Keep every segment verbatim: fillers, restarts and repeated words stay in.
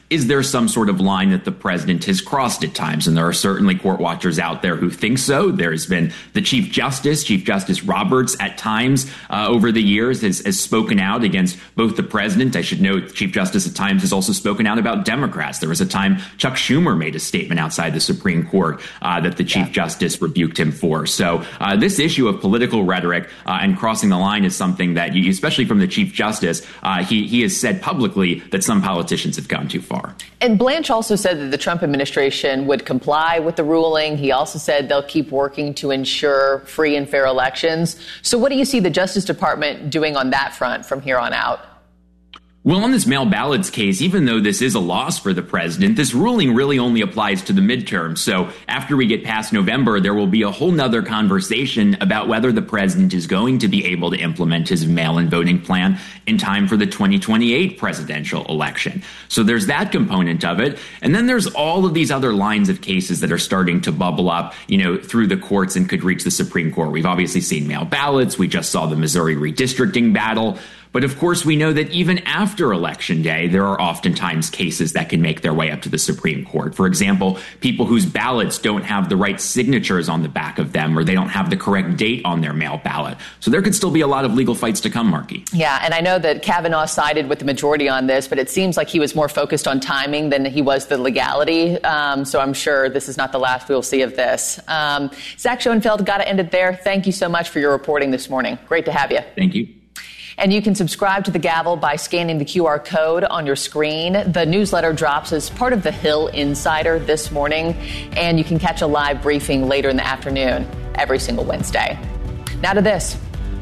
is there some sort of line that the president has crossed at times? And there are certainly court watchers out there who think so. There's been the Chief Justice, Chief Justice Roberts, at times uh, over the years has, has spoken out against both the president. I should note, Chief Justice at times has also spoken out about Democrats. There was a time Chuck Schumer made a statement outside the Supreme Court uh, that the Chief yeah. Justice rebuked him for. So uh, this issue of political rhetoric uh, and crossing the line is something that, you, especially from the Chief Justice, uh, he, he has said publicly that some politicians have gone too far. And Blanche also said that the Trump administration would comply with the ruling. He also said they'll keep working to ensure free and fair elections. So what do you see the Justice Department doing on that front from here on out? Well, on this mail ballots case, even though this is a loss for the president, this ruling really only applies to the midterm. So after we get past November, there will be a whole nother conversation about whether the president is going to be able to implement his mail-in voting plan in time for the twenty twenty-eight presidential election. So there's that component of it. And then there's all of these other lines of cases that are starting to bubble up, you know, through the courts and could reach the Supreme Court. We've obviously seen mail ballots. We just saw the Missouri redistricting battle. But of course, we know that even after Election Day, there are oftentimes cases that can make their way up to the Supreme Court. For example, people whose ballots don't have the right signatures on the back of them, or they don't have the correct date on their mail ballot. So there could still be a lot of legal fights to come, Marky. Yeah, and I know that Kavanaugh sided with the majority on this, but it seems like he was more focused on timing than he was the legality. Um, so I'm sure this is not the last we'll see of this. Um, Zach Schoenfeld, got to end it there. Thank you so much for your reporting this morning. Great to have you. Thank you. And you can subscribe to The Gavel by scanning the Q R code on your screen. The newsletter drops as part of the Hill Insider this morning, and you can catch a live briefing later in the afternoon every single Wednesday. Now to this.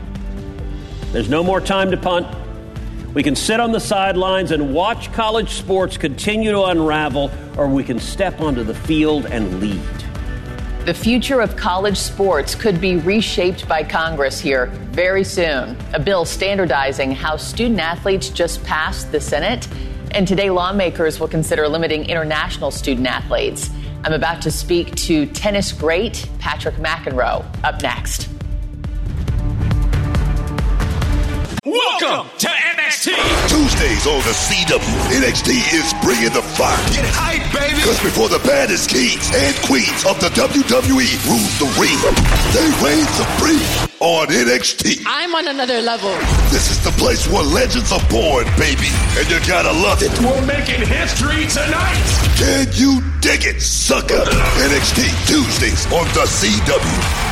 There's no more time to punt. We can sit on the sidelines and watch college sports continue to unravel, or we can step onto the field and lead. The future of college sports could be reshaped by Congress here very soon. A bill standardizing how student athletes just passed the Senate. And today, lawmakers will consider limiting international student athletes. I'm about to speak to tennis great Patrick McEnroe. Up next. Welcome to N X T. Tuesdays on the C W. N X T is bringing the fire. Get hype, baby. Because before the baddest kings and queens of the W W E rule the ring, they reign supreme on N X T. I'm on another level. This is the place where legends are born, baby. And you gotta love it. We're making history tonight. Can you dig it, sucker? N X T Tuesdays on the C W.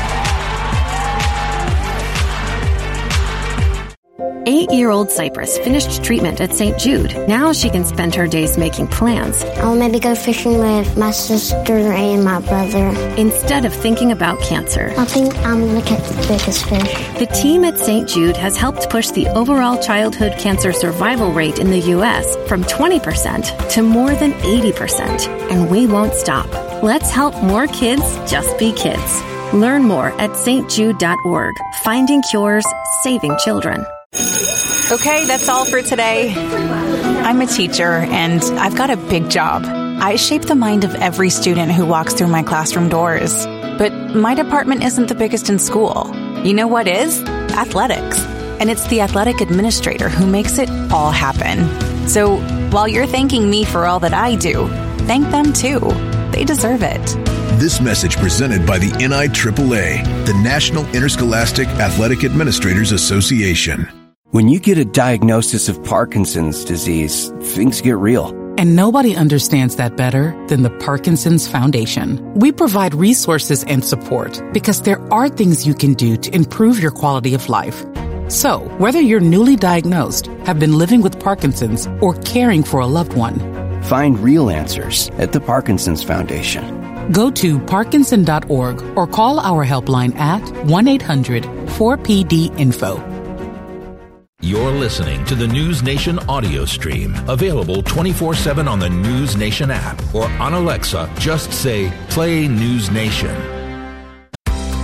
Eight-year-old Cypress finished treatment at Saint Jude. Now she can spend her days making plans. I'll maybe go fishing with my sister and my brother. Instead of thinking about cancer. I think I'm going to catch the biggest fish. The team at Saint Jude has helped push the overall childhood cancer survival rate in the U S from twenty percent to more than eighty percent. And we won't stop. Let's help more kids just be kids. Learn more at s t jude dot org. Finding cures, saving children. Okay, that's all for today. I'm a teacher, and I've got a big job. I shape the mind of every student who walks through my classroom doors. But my department isn't the biggest in school. You know what is? Athletics. And it's the athletic administrator who makes it all happen. So while you're thanking me for all that I do, thank them too. They deserve it. This message presented by the N I triple A, the National Interscholastic Athletic Administrators Association. When you get a diagnosis of Parkinson's disease, things get real. And nobody understands that better than the Parkinson's Foundation. We provide resources and support because there are things you can do to improve your quality of life. So, whether you're newly diagnosed, have been living with Parkinson's, or caring for a loved one, find real answers at the Parkinson's Foundation. Go to parkinson dot org or call our helpline at one eight hundred four P D info. You're listening to the News Nation audio stream, available twenty-four seven on the News Nation app or on Alexa. Just say, play News Nation.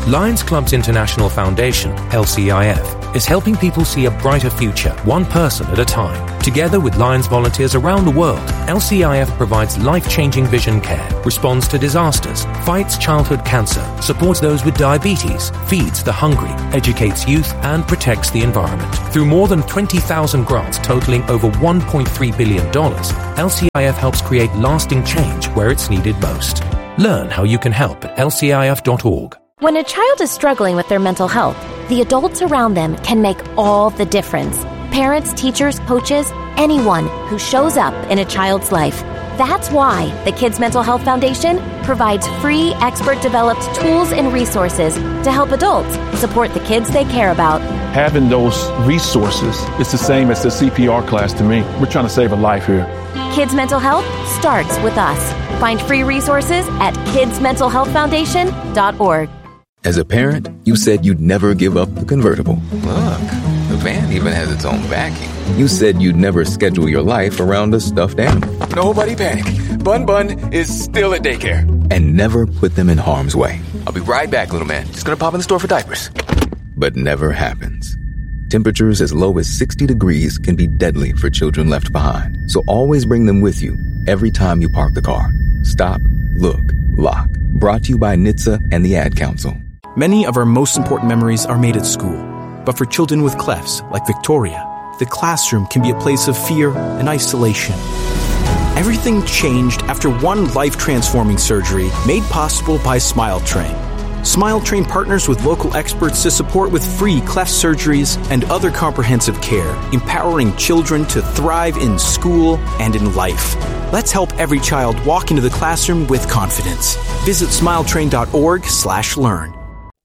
Lions Clubs International Foundation, L C I F, is helping people see a brighter future, one person at a time. Together with Lions volunteers around the world, L C I F provides life-changing vision care, responds to disasters, fights childhood cancer, supports those with diabetes, feeds the hungry, educates youth, and protects the environment. Through more than twenty thousand grants totaling over one point three billion dollars, L C I F helps create lasting change where it's needed most. Learn how you can help at L C I F dot org. When a child is struggling with their mental health, the adults around them can make all the difference. Parents, teachers, coaches, anyone who shows up in a child's life. That's why the Kids Mental Health Foundation provides free, expert-developed tools and resources to help adults support the kids they care about. Having those resources is the same as the C P R class to me. We're trying to save a life here. Kids Mental Health starts with us. Find free resources at kids mental health foundation dot org. As a parent, you said you'd never give up the convertible. Look, the van even has its own backing. You said you'd never schedule your life around a stuffed animal. Nobody panic. Bun Bun is still at daycare. And never put them in harm's way. I'll be right back, little man. Just gonna pop in the store for diapers. But never happens. Temperatures as low as sixty degrees can be deadly for children left behind. So always bring them with you every time you park the car. Stop, look, lock. Brought to you by N H T S A and the Ad Council. Many of our most important memories are made at school. But for children with clefts, like Victoria, the classroom can be a place of fear and isolation. Everything changed after one life-transforming surgery made possible by SmileTrain. SmileTrain partners with local experts to support with free cleft surgeries and other comprehensive care, empowering children to thrive in school and in life. Let's help every child walk into the classroom with confidence. Visit smiletrain dot org slash learn.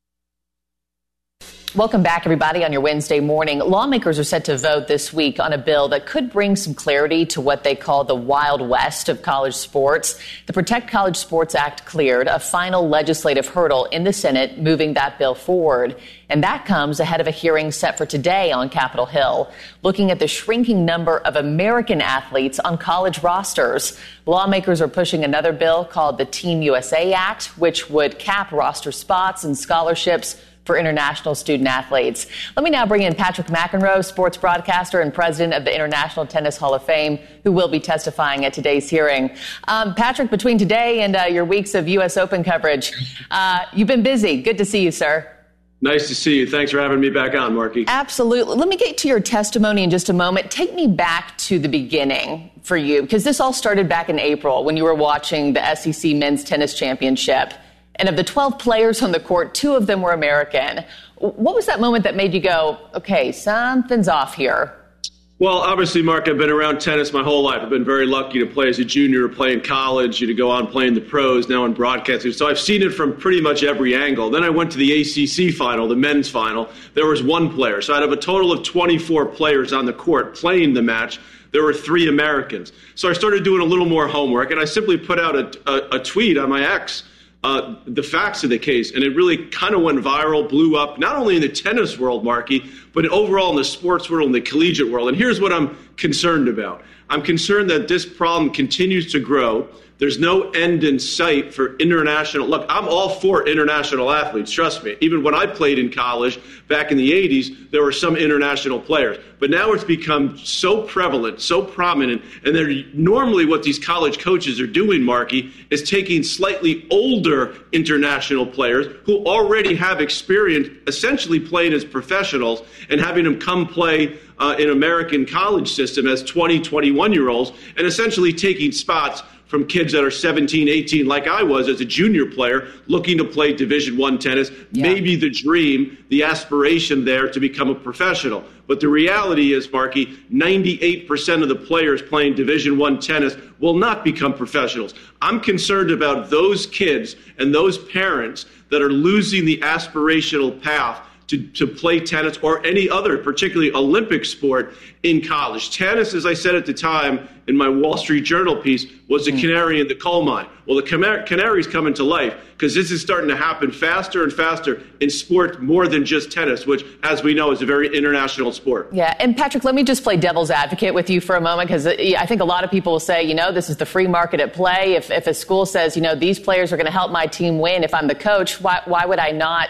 Welcome back, everybody, on your Wednesday morning. Lawmakers are set to vote this week on a bill that could bring some clarity to what they call the Wild West of college sports. The Protect College Sports Act cleared a final legislative hurdle in the Senate, moving that bill forward. And that comes ahead of a hearing set for today on Capitol Hill, looking at the shrinking number of American athletes on college rosters. Lawmakers are pushing another bill called the Team U S A Act, which would cap roster spots and scholarships for international student athletes. Let me now bring in Patrick McEnroe, sports broadcaster and president of the International Tennis Hall of Fame, who will be testifying at today's hearing. Um, Patrick, between today and uh, your weeks of U S Open coverage, uh, you've been busy. Good to see you, sir. Nice to see you. Thanks for having me back on, Marky. Absolutely. Let me get to your testimony in just a moment. Take me back to the beginning for you, because this all started back in April when you were watching the S E C Men's Tennis Championship. And of the twelve players on the court, two of them were American. What was that moment that made you go, okay, something's off here? Well, obviously, Mark, I've been around tennis my whole life. I've been very lucky to play as a junior, play in college, to go on playing the pros, now in broadcasting. So I've seen it from pretty much every angle. Then I went to the A C C final, the men's final. There was one player. So out of a total of twenty-four players on the court playing the match, there were three Americans. So I started doing a little more homework, and I simply put out a, a, a tweet on my ex, Uh, the facts of the case, and it really kind of went viral, blew up, not only in the tennis world, Marky, but overall in the sports world and the collegiate world. And here's what I'm concerned about. I'm concerned that this problem continues to grow. There's no end in sight for international. Look, I'm all for international athletes, trust me. Even when I played in college back in the eighties, there were some international players. But now it's become so prevalent, so prominent, and they're normally what these college coaches are doing, Marky, is taking slightly older international players who already have experience essentially playing as professionals and having them come play uh, in American college system as twenty, twenty-one-year-olds and essentially taking spots from kids that are seventeen, eighteen, like I was as a junior player, looking to play Division I tennis, yeah. Maybe the dream, the aspiration there to become a professional. But the reality is, Marky, ninety-eight percent of the players playing Division I tennis will not become professionals. I'm concerned about those kids and those parents that are losing the aspirational path To, to play tennis or any other, particularly Olympic sport, in college. Tennis, as I said at the time in my Wall Street Journal piece, was the canary in the coal mine. Well, the canary's coming to life because this is starting to happen faster and faster in sport more than just tennis, which, as we know, is a very international sport. Yeah, and Patrick, let me just play devil's advocate with you for a moment, because I think a lot of people will say, you know, this is the free market at play. If, if a school says, you know, these players are going to help my team win, if I'm the coach, why, why would I not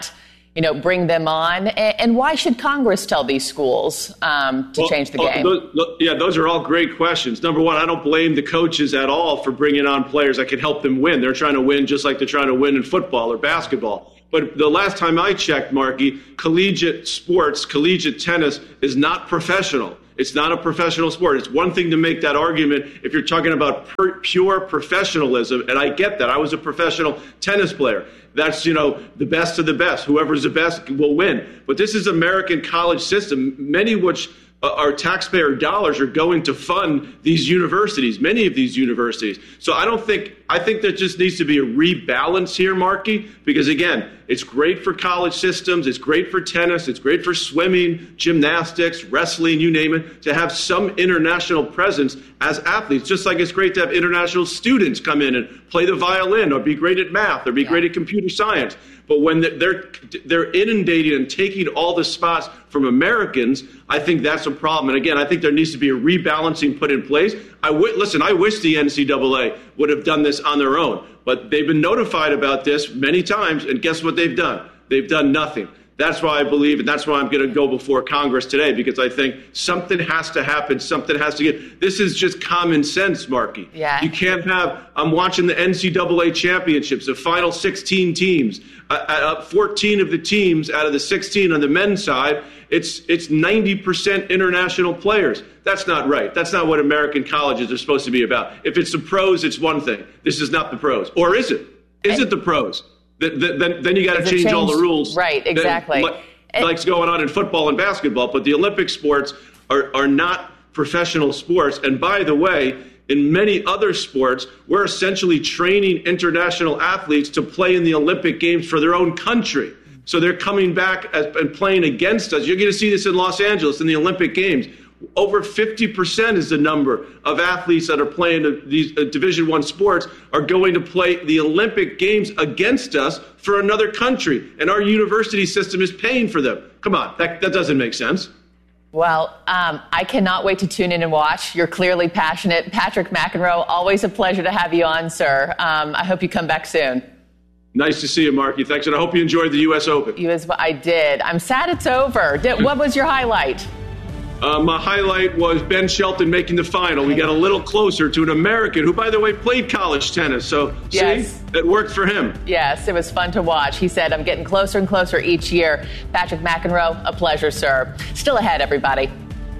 you know, bring them on? And why should Congress tell these schools um, to well, change the game? Those, yeah, those are all great questions. Number one, I don't blame the coaches at all for bringing on players that can help them win. They're trying to win just like they're trying to win in football or basketball. But the last time I checked, Marky, collegiate sports, collegiate tennis is not professional. It's not a professional sport. It's one thing to make that argument if you're talking about per, pure professionalism, and I get that. I was a professional tennis player. That's, you know, the best of the best. Whoever's the best will win. But this is American college system, many of which uh, our taxpayer dollars are going to fund these universities, many of these universities. So I don't think, I think there just needs to be a rebalance here, Marky, because again, it's great for college systems, it's great for tennis, it's great for swimming, gymnastics, wrestling, you name it, to have some international presence as athletes, just like it's great to have international students come in and play the violin or be great at math or be yeah. great at computer science. But when they're they're inundating and taking all the spots from Americans, I think that's a problem. And again, I think there needs to be a rebalancing put in place. I w- listen, I wish the N C double A would have done this on their own, but they've been notified about this many times, and guess what they've done? They've done nothing. That's why I believe, and that's why I'm going to go before Congress today, because I think something has to happen. Something has to get. This is just common sense, Marky. Yeah. You can't have. I'm watching the N C double A championships, the final sixteen teams. Uh, uh, fourteen of the teams out of the sixteen on the men's side, it's it's ninety percent international players. That's not right. That's not what American colleges are supposed to be about. If it's the pros, it's one thing. This is not the pros, or is it? Is it the pros? Then, then you got to change, change all the rules. Right, exactly. That, like's going on in football and basketball, but the Olympic sports are, are not professional sports. And by the way, in many other sports, we're essentially training international athletes to play in the Olympic Games for their own country. So they're coming back as, and playing against us. You're going to see this in Los Angeles in the Olympic Games. Over fifty percent is the number of athletes that are playing these uh, Division One sports are going to play the Olympic Games against us for another country. And our university system is paying for them. Come on, that, that doesn't make sense. Well, um, I cannot wait to tune in and watch. You're clearly passionate. Patrick McEnroe, always a pleasure to have you on, sir. Um, I hope you come back soon. Nice to see you, Marky. Thanks, and I hope you enjoyed the U S Open. You as well. I did. I'm sad it's over. Did, what was your highlight? Uh, my highlight was Ben Shelton making the final. We got a little closer to an American who, by the way, played college tennis. So, yes. see, it worked for him. Yes, it was fun to watch. He said, I'm getting closer and closer each year. Patrick McEnroe, a pleasure, sir. Still ahead, everybody.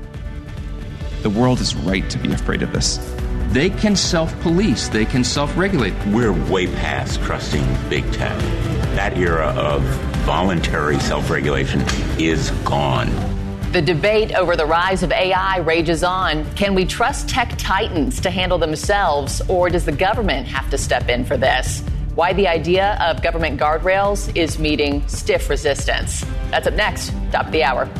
The world is right to be afraid of this. They can self-police. They can self-regulate. We're way past trusting big tech. That era of voluntary self-regulation is gone. The debate over the rise of A I rages on. Can we trust tech titans to handle themselves, or does the government have to step in for this? Why the idea of government guardrails is meeting stiff resistance. That's up next. Top of the hour.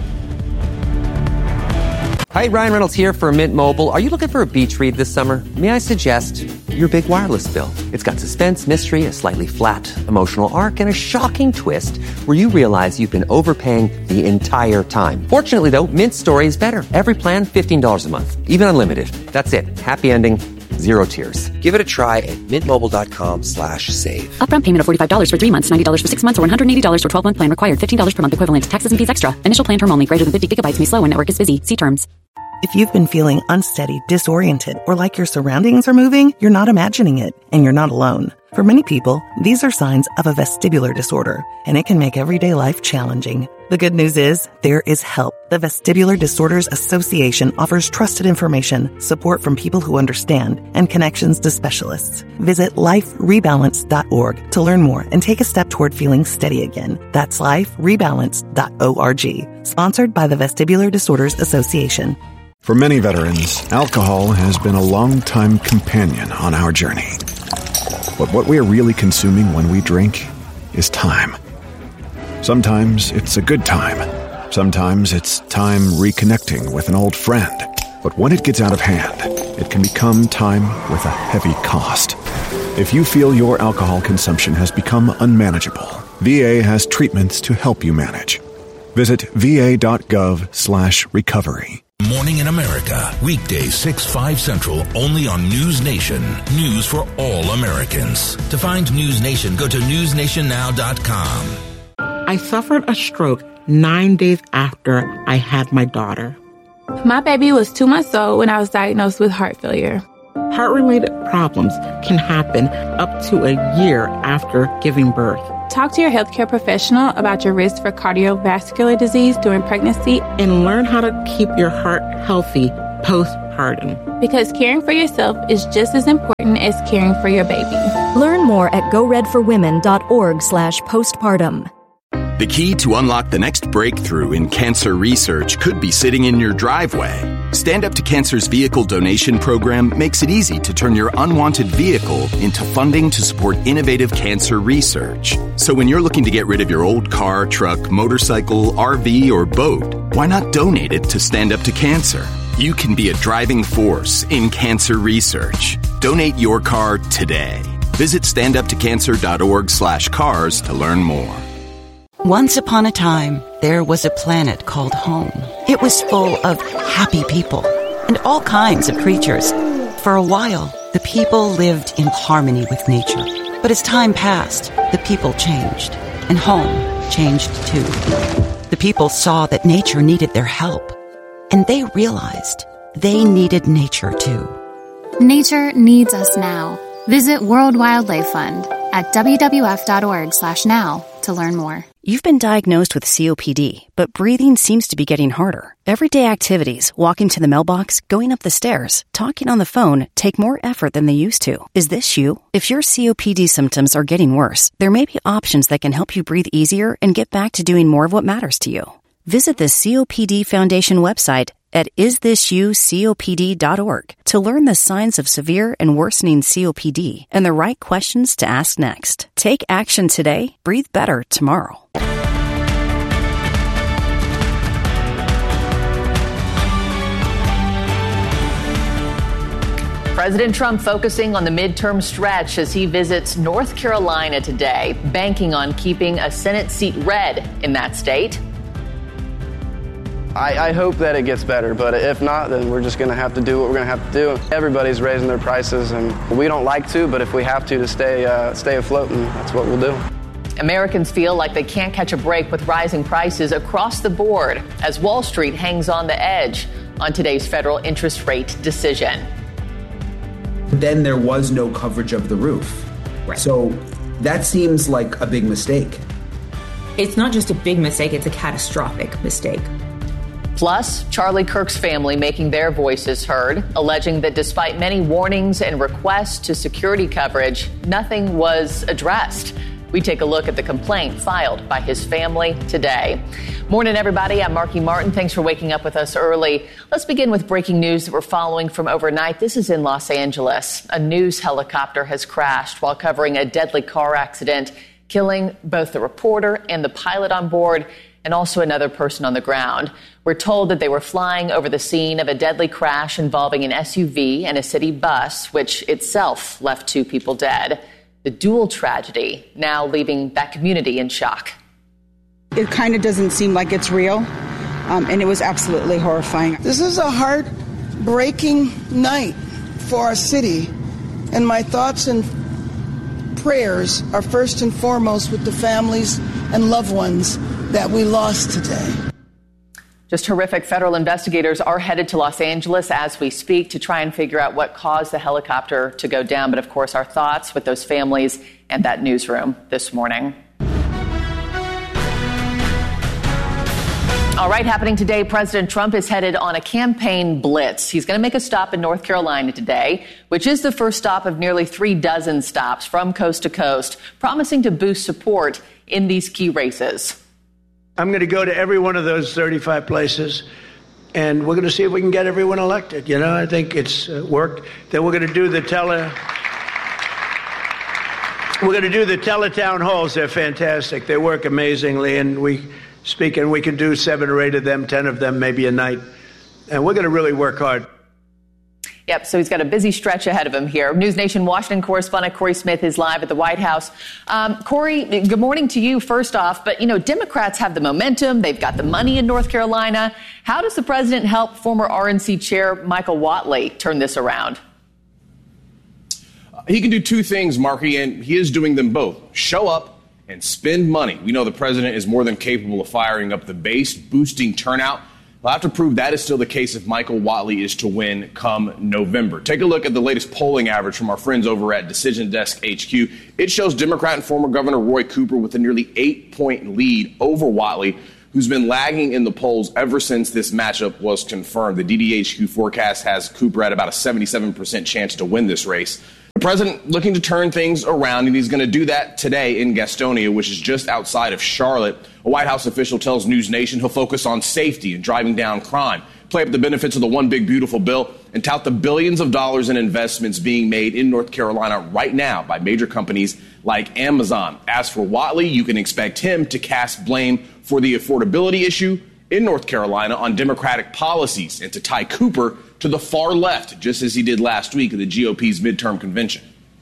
Hi, Ryan Reynolds here for Mint Mobile. Are you looking for a beach read this summer? May I suggest your big wireless bill? It's got suspense, mystery, a slightly flat, emotional arc, and a shocking twist where you realize you've been overpaying the entire time. Fortunately, though, Mint's story is better. Every plan, fifteen dollars a month. Even unlimited. That's it. Happy ending. Zero tears. Give it a try at mintmobile.com slash save. Upfront payment of forty-five dollars for three months, ninety dollars for six months, or one hundred eighty dollars for twelve-month plan required. fifteen dollars per month equivalent. Taxes and fees extra. Initial plan term only. Greater than fifty gigabytes may slow when network is busy. See terms. If you've been feeling unsteady, disoriented, or like your surroundings are moving, you're not imagining it, and you're not alone. For many people, these are signs of a vestibular disorder, and it can make everyday life challenging. The good news is, there is help. The Vestibular Disorders Association offers trusted information, support from people who understand, and connections to specialists. Visit life rebalance dot org to learn more and take a step toward feeling steady again. That's life rebalance dot org. Sponsored by the Vestibular Disorders Association. For many veterans, alcohol has been a long-time companion on our journey. But what we are really consuming when we drink is time. Sometimes it's a good time. Sometimes it's time reconnecting with an old friend. But when it gets out of hand, it can become time with a heavy cost. If you feel your alcohol consumption has become unmanageable, V A has treatments to help you manage. Visit va.gov slash recovery. Morning in America, weekdays six, five Central, only on News Nation. News for all Americans. To find News Nation, go to news nation now dot com. I suffered a stroke nine days after I had my daughter. My baby was two months old when I was diagnosed with heart failure. Heart-related problems can happen up to a year after giving birth. Talk to your healthcare professional about your risk for cardiovascular disease during pregnancy and learn how to keep your heart healthy postpartum. Because caring for yourself is just as important as caring for your baby. Learn more at go red for women dot org slash postpartum. The key to unlock the next breakthrough in cancer research could be sitting in your driveway. Stand Up to Cancer's vehicle donation program makes it easy to turn your unwanted vehicle into funding to support innovative cancer research. So when you're looking to get rid of your old car, truck, motorcycle, R V, or boat, why not donate it to Stand Up to Cancer? You can be a driving force in cancer research. Donate your car today. Visit stand up to cancer dot org slash cars to learn more. Once upon a time, there was a planet called home. It was full of happy people and all kinds of creatures. For a while, the people lived in harmony with nature. But as time passed, the people changed, and home changed too. The people saw that nature needed their help, and they realized they needed nature too. Nature needs us now. Visit World Wildlife Fund at w w f dot org slash now to learn more. You've been diagnosed with C O P D, but breathing seems to be getting harder. Everyday activities, walking to the mailbox, going up the stairs, talking on the phone, take more effort than they used to. Is this you? If your C O P D symptoms are getting worse, there may be options that can help you breathe easier and get back to doing more of what matters to you. Visit the C O P D Foundation website at is this you copd dot org to learn the signs of severe and worsening C O P D and the right questions to ask next. Take action today. Breathe better tomorrow. President Trump focusing on the midterm stretch as he visits North Carolina today, banking on keeping a Senate seat red in that state. I, I hope that it gets better, but if not, then we're just going to have to do what we're going to have to do. Everybody's raising their prices, and we don't like to, but if we have to to stay uh, stay afloat, then that's what we'll do. Americans feel like they can't catch a break with rising prices across the board as Wall Street hangs on the edge on today's federal interest rate decision. Then there was no coverage of the roof. Right. So that seems like a big mistake. It's not just a big mistake, it's a catastrophic mistake. Plus, Charlie Kirk's family making their voices heard, alleging that despite many warnings and requests to security coverage, nothing was addressed. We take a look at the complaint filed by his family today. Morning, everybody. I'm Marky Martin. Thanks for waking up with us early. Let's begin with breaking news that we're following from overnight. This is in Los Angeles. A news helicopter has crashed while covering a deadly car accident, killing both the reporter and the pilot on board, and also another person on the ground. We're told that they were flying over the scene of a deadly crash involving an S U V and a city bus, which itself left two people dead. The dual tragedy now leaving that community in shock. It kind of doesn't seem like it's real, um, and it was absolutely horrifying. This is a heartbreaking night for our city, and my thoughts and prayers are first and foremost with the families and loved ones that we lost today. Just horrific. Federal investigators are headed to Los Angeles as we speak to try and figure out what caused the helicopter to go down. But of course, our thoughts with those families and that newsroom this morning. All right, happening today, President Trump is headed on a campaign blitz. He's going to make a stop in North Carolina today, which is the first stop of nearly three dozen stops from coast to coast, promising to boost support in these key races. I'm going to go to every one of those thirty-five places, and we're going to see if we can get everyone elected. You know, I think it's uh, worked. Then we're going to do the tele... We're going to do the teletown halls. They're fantastic. They work amazingly, and we speak, and we can do seven or eight of them, ten of them, maybe a night. And we're going to really work hard. Yep, so he's got a busy stretch ahead of him here. News Nation Washington correspondent Corey Smith is live at the White House. Um, Corey, good morning to you first off. But, you know, Democrats have the momentum. They've got the money in North Carolina. How does the president help former R N C chair Michael Whatley turn this around? He can do two things, Marky, and he is doing them both. Show up and spend money. We know the president is more than capable of firing up the base, boosting turnout. We'll have to prove that is still the case if Michael Whatley is to win come November. Take a look at the latest polling average from our friends over at Decision Desk H Q. It shows Democrat and former Governor Roy Cooper with a nearly eight-point lead over Whatley, who's been lagging in the polls ever since this matchup was confirmed. The D D H Q forecast has Cooper at about a seventy-seven percent chance to win this race. The president looking to turn things around, and he's going to do that today in Gastonia, which is just outside of Charlotte. A White House official tells News Nation he'll focus on safety and driving down crime, play up the benefits of the One Big Beautiful Bill, and tout the billions of dollars in investments being made in North Carolina right now by major companies like Amazon. As for Whatley, you can expect him to cast blame for the affordability issue in North Carolina on Democratic policies and to tie Cooper to the far left, just as he did last week at the G O P's midterm convention.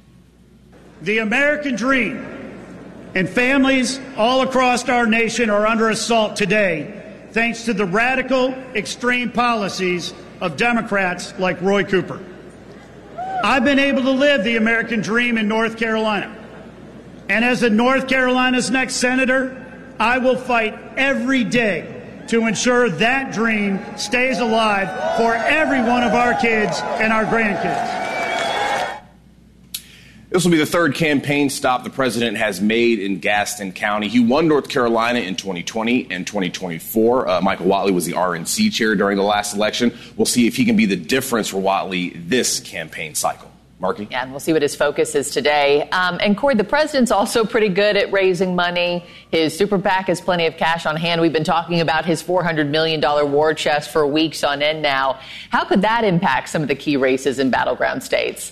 The American dream and families all across our nation are under assault today, thanks to the radical, extreme policies of Democrats like Roy Cooper. I've been able to live the American dream in North Carolina. And as a North Carolina's next senator, I will fight every day to ensure that dream stays alive for every one of our kids and our grandkids. This will be the third campaign stop the president has made in Gaston County. He won North Carolina in twenty twenty and twenty twenty-four. Uh, Michael Whatley was the R N C chair during the last election. We'll see if he can be the difference for Whatley this campaign cycle. Marky? Yeah, and we'll see what his focus is today. Um, and, Cord, the president's also pretty good at raising money. His super PAC has plenty of cash on hand. We've been talking about his four hundred million dollars war chest for weeks on end now. How could that impact some of the key races in battleground states?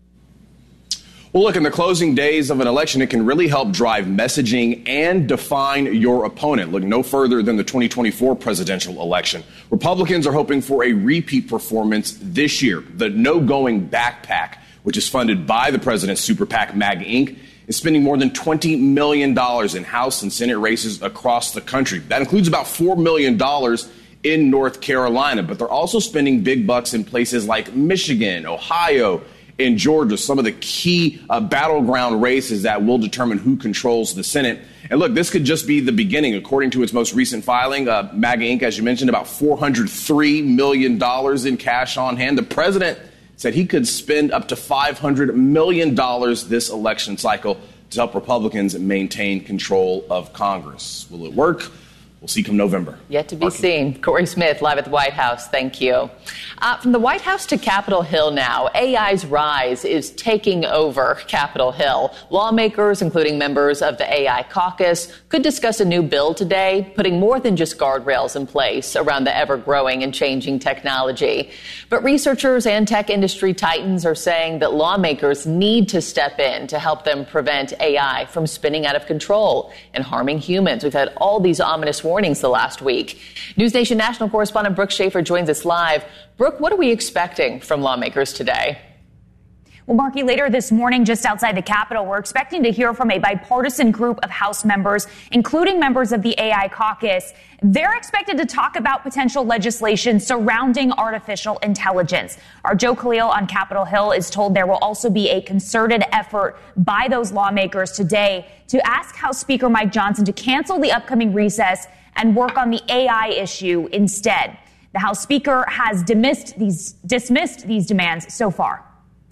Well, look, in the closing days of an election, it can really help drive messaging and define your opponent. Look no further than the twenty twenty-four presidential election. Republicans are hoping for a repeat performance this year. The No Going Backpack, which is funded by the president's super PAC, MAGA Incorporated, is spending more than twenty million dollars in House and Senate races across the country. That includes about four million dollars in North Carolina, but they're also spending big bucks in places like Michigan, Ohio, and Georgia, some of the key uh, battleground races that will determine who controls the Senate. And look, this could just be the beginning. According to its most recent filing, uh, MAGA Incorporated, as you mentioned, about four hundred three million dollars in cash on hand. The president said he could spend up to five hundred million dollars this election cycle to help Republicans maintain control of Congress. Will it work? We'll see come November. Yet to be Marky. seen. Corey Smith, live at the White House. Thank you. Uh, from the White House to Capitol Hill now, A I's rise is taking over Capitol Hill. Lawmakers, including members of the A I caucus, could discuss a new bill today, putting more than just guardrails in place around the ever-growing and changing technology. But researchers and tech industry titans are saying that lawmakers need to step in to help them prevent A I from spinning out of control and harming humans. We've had all these ominous warnings the last week. News Nation national correspondent Brooke Schaefer joins us live. Brooke, what are we expecting from lawmakers today? Well, Marky, later this morning, just outside the Capitol, we're expecting to hear from a bipartisan group of House members, including members of the A I caucus. They're expected to talk about potential legislation surrounding artificial intelligence. Our Joe Khalil on Capitol Hill is told there will also be a concerted effort by those lawmakers today to ask House Speaker Mike Johnson to cancel the upcoming recess and work on the A I issue instead. The House Speaker has dismissed these, dismissed these demands so far.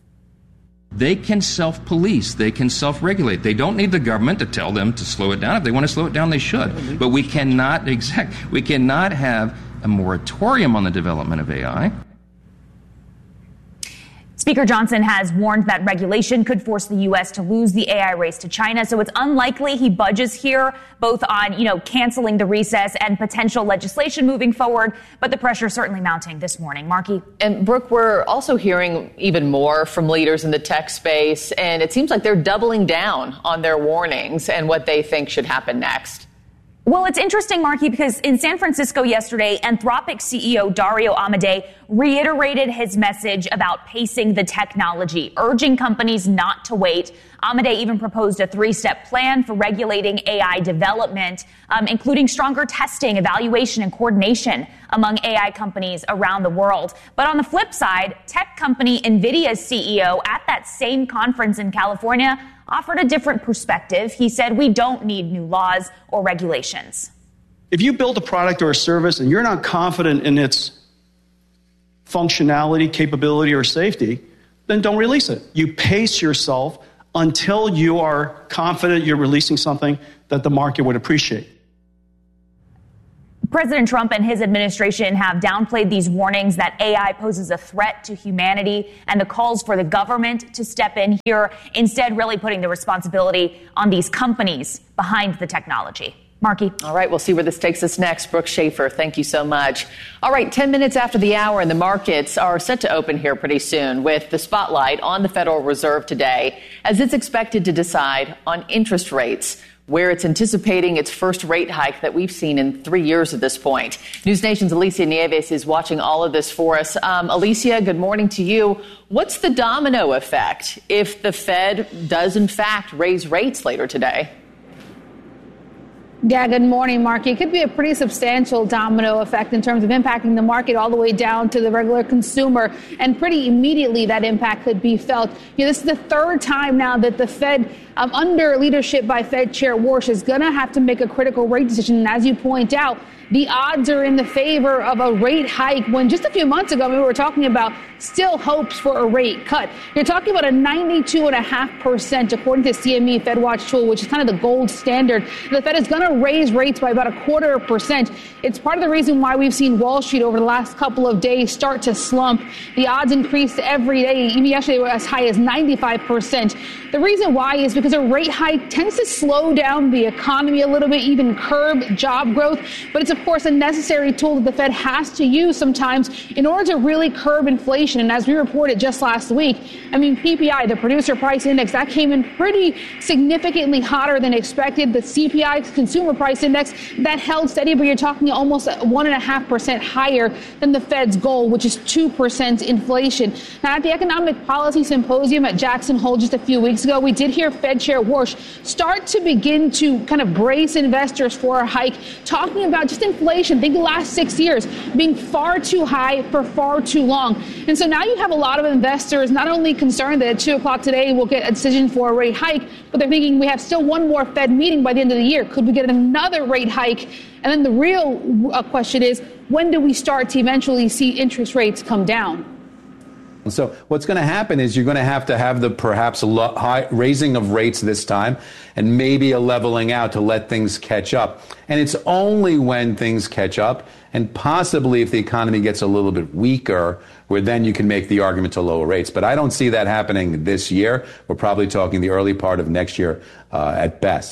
They can self-police. They can self-regulate. They don't need the government to tell them to slow it down. If they want to slow it down, they should. But we cannot exact. We cannot have a moratorium on the development of A I. Speaker Johnson has warned that regulation could force the U S to lose the A I race to China, so it's unlikely he budges here, both on, you know, canceling the recess and potential legislation moving forward, but the pressure certainly mounting this morning. Marky? And Brooke, we're also hearing even more from leaders in the tech space, and it seems like they're doubling down on their warnings and what they think should happen next. Well, it's interesting, Marky, because in San Francisco yesterday, Anthropic C E O Dario Amodei reiterated his message about pacing the technology, urging companies not to wait. Amodei even proposed a three-step plan for regulating A I development, um, including stronger testing, evaluation, and coordination among A I companies around the world. But on the flip side, tech company NVIDIA's C E O at that same conference in California offered a different perspective. He said we don't need new laws or regulations. If you build a product or a service and you're not confident in its functionality, capability, or safety, then don't release it. You pace yourself until you are confident you're releasing something that the market would appreciate. President Trump and his administration have downplayed these warnings that A I poses a threat to humanity and the calls for the government to step in here, instead really putting the responsibility on these companies behind the technology. Marky. All right, we'll see where this takes us next. Brooke Schaefer, thank you so much. All right, ten minutes after the hour, and the markets are set to open here pretty soon with the spotlight on the Federal Reserve today as it's expected to decide on interest rates, where it's anticipating its first rate hike that we've seen in three years at this point. News Nation's Alicia Nieves is watching all of this for us. Um, Alicia, good morning to you. What's the domino effect if the Fed does, in fact, raise rates later today? Yeah, good morning, Mark. It could be a pretty substantial domino effect in terms of impacting the market all the way down to the regular consumer. And pretty immediately that impact could be felt. You know, this is the third time now that the Fed, um, under leadership by Fed Chair Warsh, is going to have to make a critical rate decision. And as you point out, the odds are in the favor of a rate hike when just a few months ago we were talking about still hopes for a rate cut. You're talking about a ninety-two point five percent according to C M E FedWatch tool, which is kind of the gold standard. The Fed is going to raise rates by about a quarter of a percent. It's part of the reason why we've seen Wall Street over the last couple of days start to slump. The odds increased every day. Even yesterday were as high as ninety-five percent. The reason why is because a rate hike tends to slow down the economy a little bit, even curb job growth. But it's, of course, a necessary tool that the Fed has to use sometimes in order to really curb inflation. And as we reported just last week, I mean, P P I, the producer price index, that came in pretty significantly hotter than expected. The C P I, consumer price index, that held steady, but you're talking almost one point five percent higher than the Fed's goal, which is two percent inflation. Now, at the Economic Policy Symposium at Jackson Hole just a few weeks ago, we did hear Fed Chair Warsh start to begin to kind of brace investors for a hike, talking about just inflation, think the last six years being far too high for far too long. And so now you have a lot of investors not only concerned that at two o'clock today we'll get a decision for a rate hike, but they're thinking we have still one more Fed meeting by the end of the year. Could we get another rate hike? And then the real uh, question is, when do we start to eventually see interest rates come down? So what's going to happen is you're going to have to have the perhaps a lo- high raising of rates this time and maybe a leveling out to let things catch up. And it's only when things catch up and possibly if the economy gets a little bit weaker where then you can make the argument to lower rates. But I don't see that happening this year. We're probably talking the early part of next year uh, at best.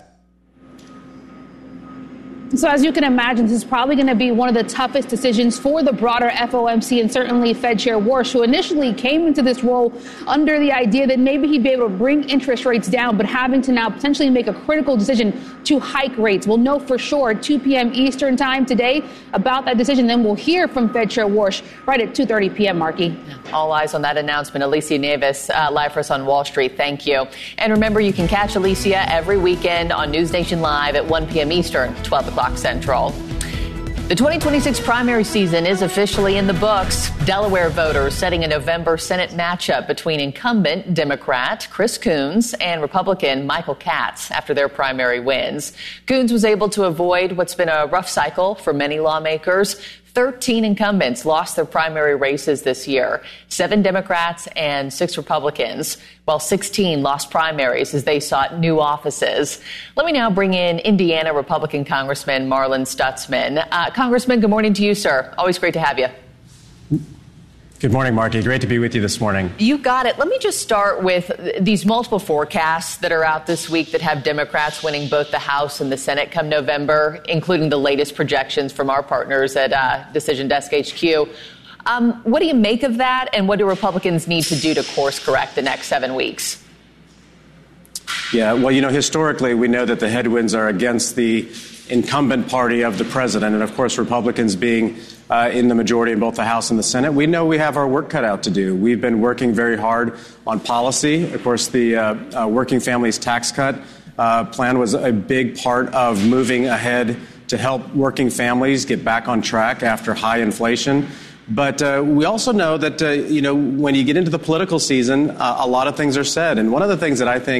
So as you can imagine, this is probably going to be one of the toughest decisions for the broader F O M C and certainly Fed Chair Warsh, who initially came into this role under the idea that maybe he'd be able to bring interest rates down, but having to now potentially make a critical decision to hike rates. We'll know for sure at two p.m. Eastern time today about that decision. Then we'll hear from Fed Chair Warsh right at two thirty p.m., Marky. All eyes on that announcement. Alicia Nieves, uh, live for us on Wall Street. Thank you. And remember, you can catch Alicia every weekend on News Nation Live at one p.m. Eastern, twelve o'clock Central. The twenty twenty-six primary season is officially in the books. Delaware voters setting a November Senate matchup between incumbent Democrat Chris Coons and Republican Michael Katz after their primary wins. Coons was able to avoid what's been a rough cycle for many lawmakers. thirteen incumbents lost their primary races this year, seven Democrats and six Republicans, while sixteen lost primaries as they sought new offices. Let me now bring in Indiana Republican Congressman Marlin Stutzman. Uh, Congressman, good morning to you, sir. Always great to have you. Good morning, Marky. Great to be with you this morning. You got it. Let me just start with these multiple forecasts that are out this week that have Democrats winning both the House and the Senate come November, including the latest projections from our partners at uh, Decision Desk H Q. Um, what do you make of that, and what do Republicans need to do to course correct the next seven weeks? Yeah, well, you know, historically, we know that the headwinds are against the incumbent party of the president. And, of course, Republicans being uh, in the majority in both the House and the Senate, we know we have our work cut out to do. We've been working very hard on policy. Of course, the uh, uh, Working Families Tax Cut uh, plan was a big part of moving ahead to help working families get back on track after high inflation. But uh, we also know that, uh, you know, when you get into the political season, uh, a lot of things are said. And one of the things that I think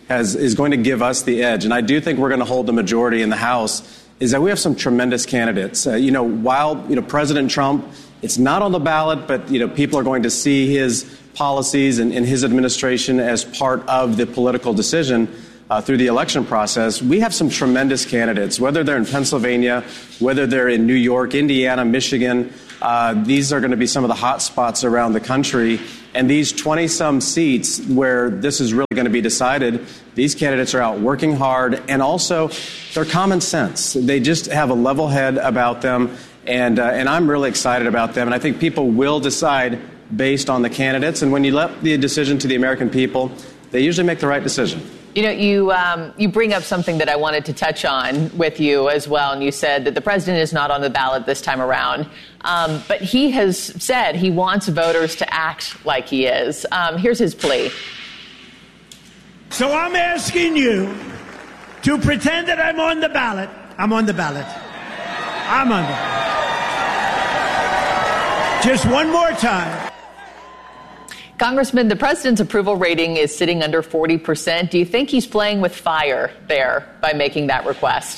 has is going to give us the edge, and I do think we're going to hold the majority in the House, is that we have some tremendous candidates. Uh, you know, while, you know, President Trump, it's not on the ballot, but, you know, people are going to see his policies and, and his administration as part of the political decision uh, through the election process. We have some tremendous candidates, whether they're in Pennsylvania, whether they're in New York, Indiana, Michigan. Uh, these are going to be some of the hot spots around the country. And these twenty-some seats where this is really going to be decided, these candidates are out working hard, and also they're common sense. They just have a level head about them, and, uh, and I'm really excited about them. And I think people will decide based on the candidates. And when you let the decision to the American people, they usually make the right decision. You know, you um, you bring up something that I wanted to touch on with you as well, and you said that the president is not on the ballot this time around, um, but he has said he wants voters to act like he is. Um, here's his plea. So I'm asking you to pretend that I'm on the ballot. I'm on the ballot. I'm on the ballot. Just one more time. Congressman, the president's approval rating is sitting under forty percent. Do you think he's playing with fire there by making that request?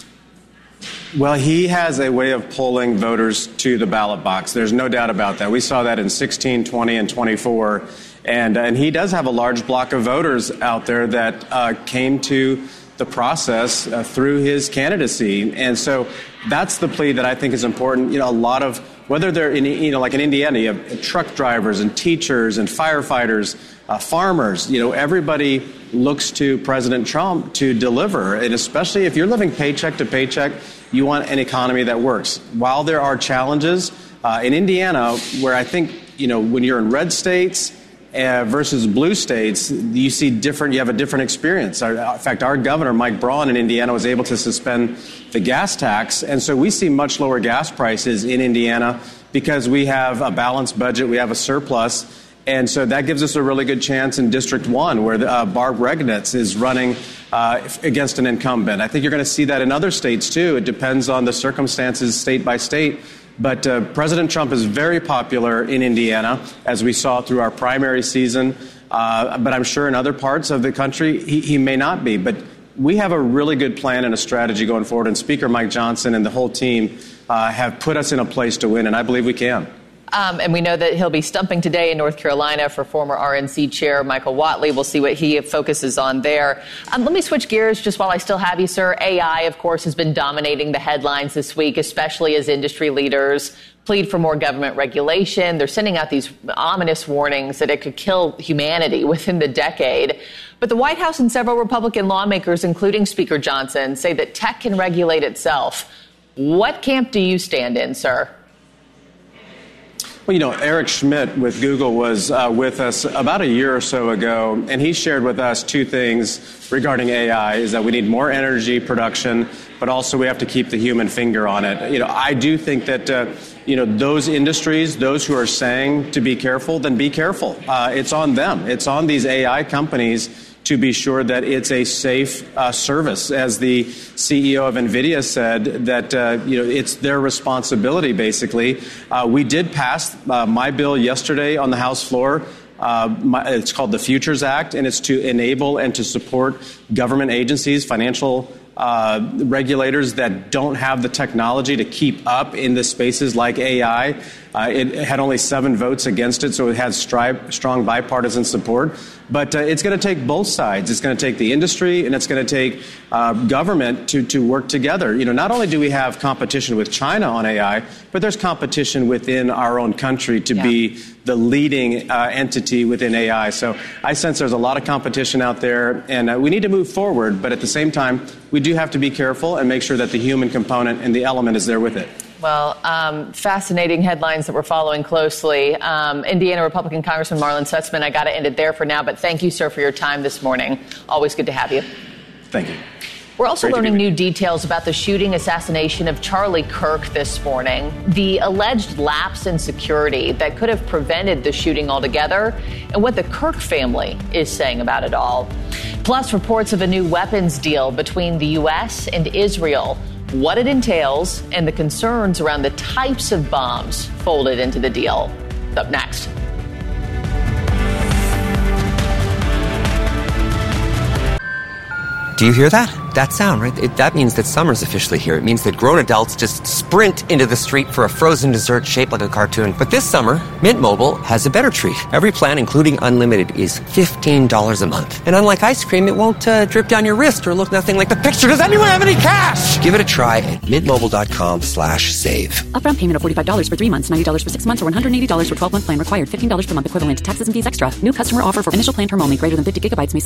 Well, he has a way of pulling voters to the ballot box. There's no doubt about that. We saw that in sixteen, twenty, and twenty-four. And, and he does have a large block of voters out there that uh, came to the process uh, through his candidacy. And so that's the plea that I think is important. You know, a lot of, whether they're in, you know, like in Indiana, you have truck drivers and teachers and firefighters, uh, farmers, you know, everybody looks to President Trump to deliver. And especially if you're living paycheck to paycheck, you want an economy that works. While there are challenges uh, in Indiana, where I think, you know, when you're in red states Uh, versus blue states, you see different, you have a different experience. Our, in fact, our governor, Mike Braun, in Indiana was able to suspend the gas tax. And so we see much lower gas prices in Indiana because we have a balanced budget, we have a surplus. And so that gives us a really good chance in District one, where the, uh, Barb Regnitz is running uh, against an incumbent. I think you're going to see that in other states, too. It depends on the circumstances state by state. But uh, President Trump is very popular in Indiana, as we saw through our primary season. Uh, but I'm sure in other parts of the country, he, he may not be. But we have a really good plan and a strategy going forward. And Speaker Mike Johnson and the whole team uh, have put us in a place to win. And I believe we can. Um, and we know that he'll be stumping today in North Carolina for former R N C chair Michael Whatley. We'll see what he focuses on there. Um, let me switch gears just while I still have you, sir. A I, of course, has been dominating the headlines this week, especially as industry leaders plead for more government regulation. They're sending out these ominous warnings that it could kill humanity within the decade. But the White House and several Republican lawmakers, including Speaker Johnson, say that tech can regulate itself. What camp do you stand in, sir? Well, you know, Eric Schmidt with Google was uh, with us about a year or so ago, and he shared with us two things regarding A I, is that we need more energy production, but also we have to keep the human finger on it. You know, I do think that, uh, you know, those industries, those who are saying to be careful, then be careful. Uh, it's on them. It's on these A I companies to be sure that it's a safe uh, service. As the C E O of NVIDIA said, that uh, you know, it's their responsibility, basically. Uh, we did pass uh, my bill yesterday on the House floor. Uh, my, it's called the Futures Act, and it's to enable and to support government agencies, financial uh, regulators that don't have the technology to keep up in the spaces like A I. Uh, it had only seven votes against it, so it has stri- strong bipartisan support. But uh, it's going to take both sides. It's going to take the industry, and it's going to take uh, government to, to work together. You know, not only do we have competition with China on A I, but there's competition within our own country to yeah. be the leading uh, entity within A I. So I sense there's a lot of competition out there, and uh, we need to move forward. But at the same time, we do have to be careful and make sure that the human component and the element is there with it. Well, um, fascinating headlines that we're following closely. Um, Indiana Republican Congressman Marlin Sussman, I got to end it there for now, but thank you, sir, for your time this morning. Always good to have you. Thank you. We're also Great learning new details about the shooting assassination of Charlie Kirk this morning, the alleged lapse in security that could have prevented the shooting altogether, and what the Kirk family is saying about it all. Plus, reports of a new weapons deal between the U S and Israel, what it entails, and the concerns around the types of bombs folded into the deal. Up next. Do you hear that? That sound, right? It, that means that summer's officially here. It means that grown adults just sprint into the street for a frozen dessert shaped like a cartoon. But this summer, Mint Mobile has a better treat. Every plan, including unlimited, is fifteen dollars a month. And unlike ice cream, it won't uh, drip down your wrist or look nothing like the picture. Does anyone have any cash? Give it a try at mintmobile.com slash save. Upfront payment of forty-five dollars for three months, ninety dollars for six months, or one hundred eighty dollars for twelve-month plan required. fifteen dollars per month equivalent. Taxes and fees extra. New customer offer for initial plan term only. Greater than fifty gigabytes may